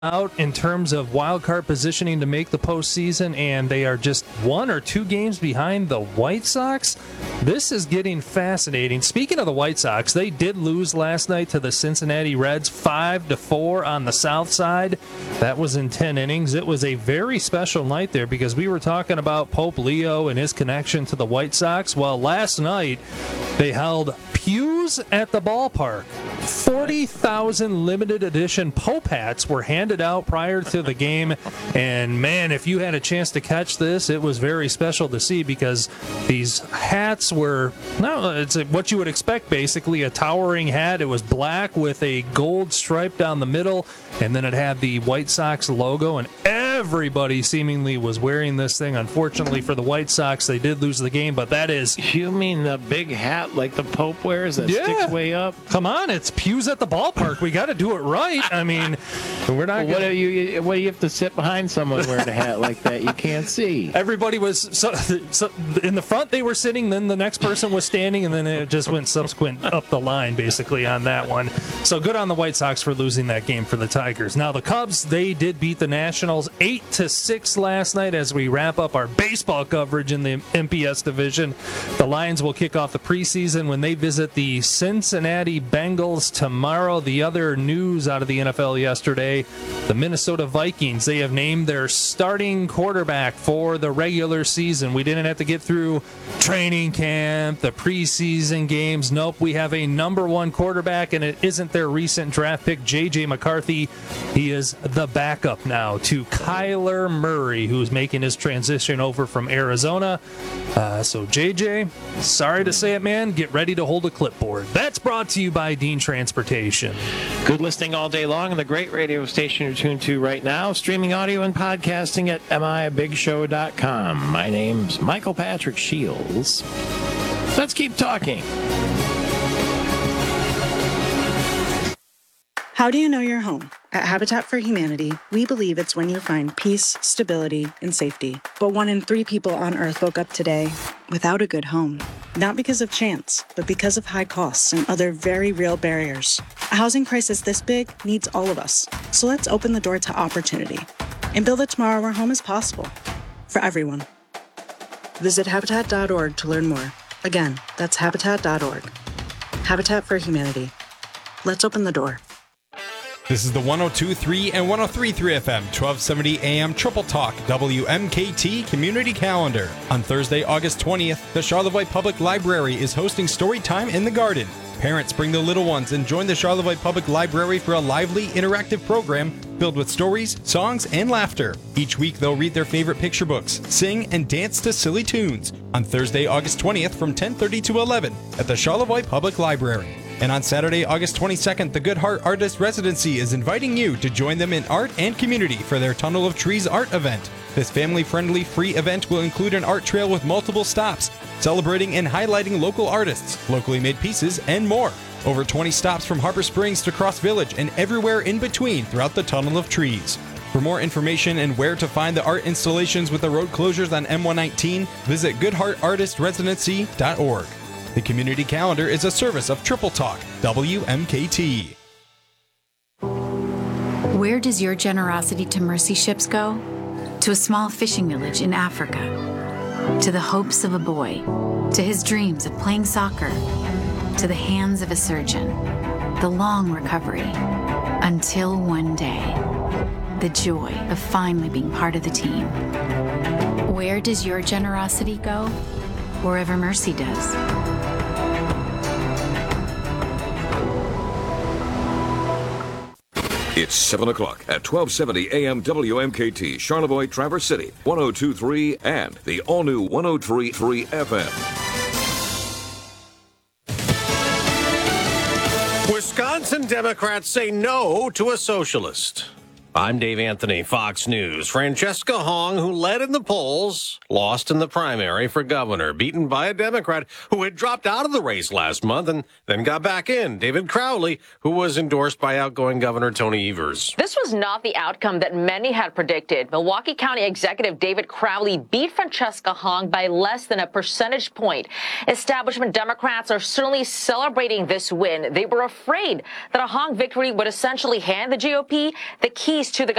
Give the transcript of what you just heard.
out in terms of wild card positioning to make the postseason, and they are just 1 or 2 games behind the White Sox. This is getting fascinating. Speaking of the White Sox, they did lose last night to the Cincinnati Reds 5-4 on the South Side. That was in 10 innings. It was a very special night there because we were talking about Pope Leo and his connection to the White Sox. Well, last night they held pews at the ballpark. 40,000 limited edition Pope hats were handed out prior to the game, and man, if you had a chance to catch this, it was very special to see because these hats were, it's what you would expect, basically a towering hat. It was black with a gold stripe down the middle, and then it had the White Sox logo, and everybody seemingly was wearing this thing. Unfortunately for the White Sox, they did lose the game, but that is... You mean the big hat like the Pope wears that sticks way up? Come on, it's pews at the ballpark. We got to do it right. I mean, we're not. What do you have to sit behind someone wearing a hat like that? You can't see. Everybody was so in the front. They were sitting. Then the next person was standing, and then it just went subsequent up the line, basically on that one. So good on the White Sox for losing that game for the Tigers. Now the Cubs, they did beat the Nationals 8-6 last night. As we wrap up our baseball coverage in the MPS division, the Lions will kick off the preseason when they visit the Cincinnati Bengals tomorrow. The other news out of the NFL yesterday, the Minnesota Vikings, they have named their starting quarterback for the regular season. We didn't have to get through training camp, the preseason games. Nope, we have a number 1 quarterback, and it isn't their recent draft pick, J.J. McCarthy. He is the backup now to Kyler Murray, who's making his transition over from Arizona. So J.J., sorry to say it, man, get ready to hold a clipboard. That's brought to you by Dean Transportation. Good listening all day long on the great radio station you're tuned to right now. Streaming audio and podcasting at miabigshow.com. My name's Michael Patrick Shields. Let's keep talking. How do you know you're home? At Habitat for Humanity, we believe it's when you find peace, stability, and safety. But 1 in 3 people on Earth woke up today without a good home. Not because of chance, but because of high costs and other very real barriers. A housing crisis this big needs all of us. So let's open the door to opportunity and build a tomorrow where home is possible for everyone. Visit Habitat.org to learn more. Again, that's Habitat.org. Habitat for Humanity. Let's open the door. This is the 102.3 and 103.3 FM, 1270 AM Triple Talk, WMKT Community Calendar. On Thursday, August 20th, the Charlevoix Public Library is hosting Story Time in the Garden. Parents bring the little ones and join the Charlevoix Public Library for a lively, interactive program filled with stories, songs, and laughter. Each week, they'll read their favorite picture books, sing, and dance to silly tunes. On Thursday, August 20th from 10:30 to 11 at the Charlevoix Public Library. And on Saturday, August 22nd, the Good Heart Artist Residency is inviting you to join them in art and community for their Tunnel of Trees art event. This family-friendly free event will include an art trail with multiple stops, celebrating and highlighting local artists, locally made pieces, and more. Over 20 stops from Harbor Springs to Cross Village and everywhere in between throughout the Tunnel of Trees. For more information and where to find the art installations with the road closures on M119, visit goodheartartistresidency.org. The community calendar is a service of Triple Talk, WMKT. Where does your generosity to mercy ships go? To a small fishing village in Africa. To the hopes of a boy. To his dreams of playing soccer. To the hands of a surgeon. The long recovery. Until one day. The joy of finally being part of the team. Where does your generosity go? Wherever mercy does. It's 7 o'clock at 1270 AM WMKT, Charlevoix, Traverse City, 102.3 and the all-new 103.3 FM. Wisconsin Democrats say no to a socialist. I'm Dave Anthony, Fox News. Francesca Hong, who led in the polls, lost in the primary for governor, beaten by a Democrat who had dropped out of the race last month and then got back in, David Crowley, who was endorsed by outgoing Governor Tony Evers. This was not the outcome that many had predicted. Milwaukee County Executive David Crowley beat Francesca Hong by less than a percentage point. Establishment Democrats are certainly celebrating this win. They were afraid that a Hong victory would essentially hand the GOP the keys piece to the